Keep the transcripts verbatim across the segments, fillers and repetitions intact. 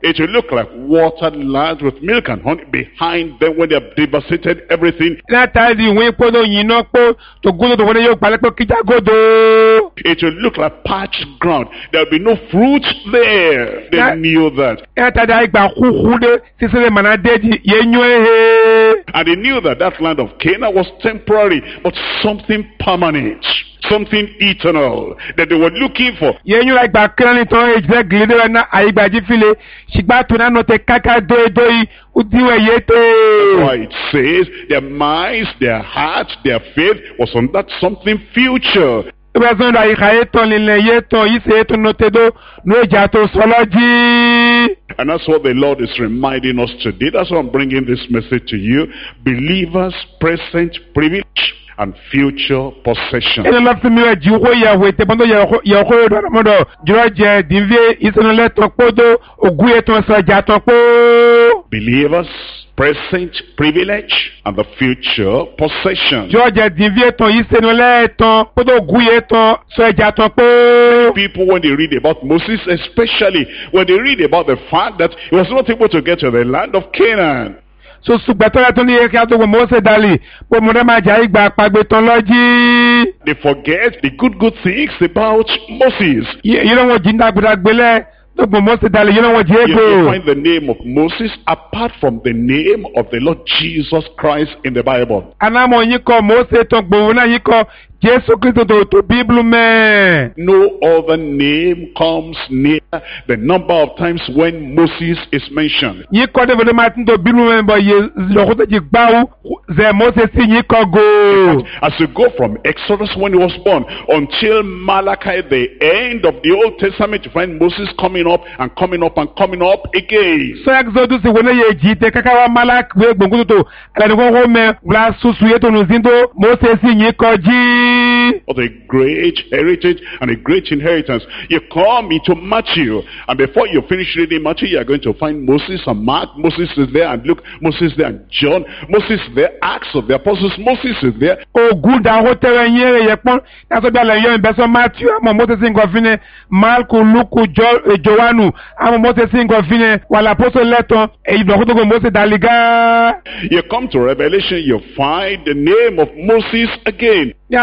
It will look like watered lands with milk and honey behind them when they have devastated everything. It will look like parched ground. There will be no fruit there. They knew that. And they knew that that land of Canaan was temporary, but something permanent, something eternal that they were looking for. That's why it says their minds, their hearts, their faith was on that something future. And that's what the Lord is reminding us today. That's why I'm bringing this message to you. Believers' present privilege and future possession. Believers' present privilege and the future possession. People, when they read about Moses, especially when they read about the fact that he was not able to get to the land of Canaan, so they forget the good good things about Moses. You find the name of Moses apart from the name of the Lord Jesus Christ in the Bible. No other name comes near the number of times when Moses is mentioned. As you go from Exodus when he was born until Malachi, the end of the Old Testament, you find Moses coming up and coming up and coming up again. Of a great heritage and a great inheritance. You come into Matthew, and before you finish reading Matthew, you are going to find Moses and Mark. Moses is there, and Luke. Moses there, and John. Moses is there. Acts of the Apostles. Moses is there. Oh, good. That's what I'm Matthew. I'm Moses in Govine. Mark, Luke, Joannu. I'm Moses in Govine. While Apostle letter, Moses Daliga. You come to Revelation, you find the name of Moses again. No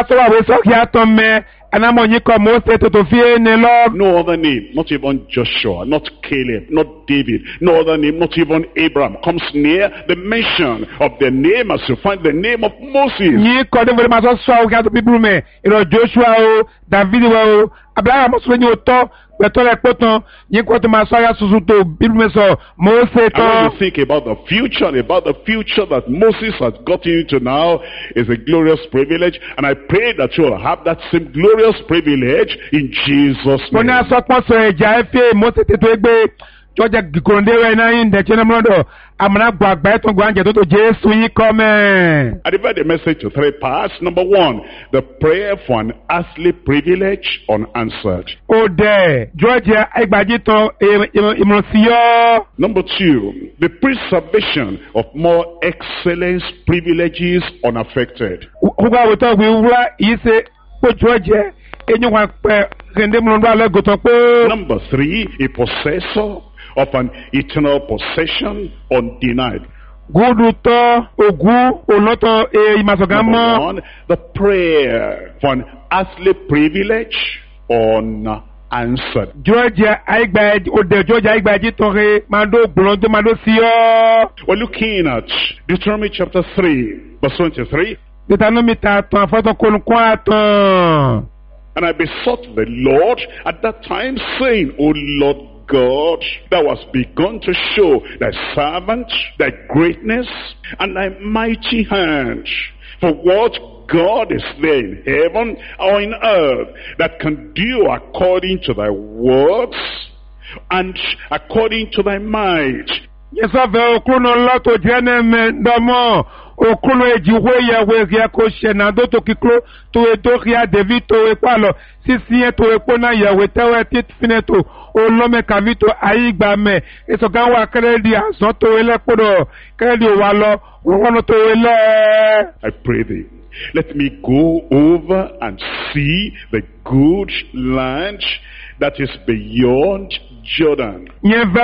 other name, not even Joshua, not Caleb, not David, no other name, not even Abraham comes near the mention of the name as you find the name of Moses. And when you think about the future and about the future that Moses has gotten into now is a glorious privilege, and I pray that you will have that same glorious privilege in Jesus' name. At the very message to three parts. Number one, the prayer for an earthly privilege unanswered. Number two, the preservation of more excellence privileges unaffected. Number three, a possessor of an eternal possession undenied. Number one, the prayer for an earthly privilege unanswered. We're looking at Deuteronomy chapter three, verse twenty-three. And I besought the Lord at that time, saying, O Lord God, thou hast begun to show thy servant thy greatness and thy mighty hand. For what God is there in heaven or in earth that can do according to thy words and according to thy might? Yes, Okuno ejiwe ya wezia koshe na doto kiklo to edokia devito ekwalo sisi eto ekona ya wetewe titfineto olome kavito aigba me eso ganwa kredi azoto ele kodo kredi walo wono to ele. I pray thee, let me go over and see the good land that is beyond Jordan.